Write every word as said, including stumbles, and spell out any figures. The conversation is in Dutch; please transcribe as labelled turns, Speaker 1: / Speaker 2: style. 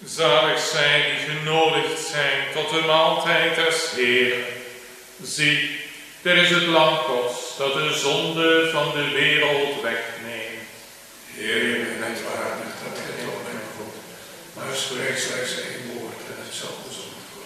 Speaker 1: Zalig zijn die genodigd zijn tot de maaltijd des Heeren. Zie, er is het lam Gods dat de zonde van de wereld wegneemt.
Speaker 2: Heer, u bent waardig dat gij tot mij komt, maar spreek slechts één woord en het zal gezond worden.